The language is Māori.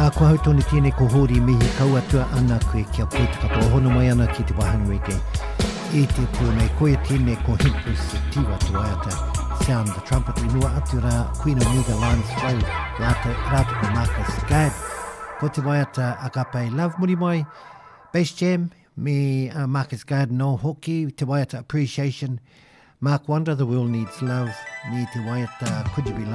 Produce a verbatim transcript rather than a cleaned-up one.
A ko hau tōni tēnei ko hori mihi kauatua ana koe kia koe te katoa hono mai ana ki te wahanga weke. E te tōnei koe tēnei ko Hempus Tiwa Tuaiata. Sound the trumpet i mua atu rā Queen Omega Lions Flow. Rāta, rāta ko Marcus Gadd. Ko te waiata Agape Love muri mai. Bass Jam me uh, Marcus Gadd no hoki. Te waiata Appreciation. Mark Wonder, The World Needs Love. Me te waiata Could You Be Loved?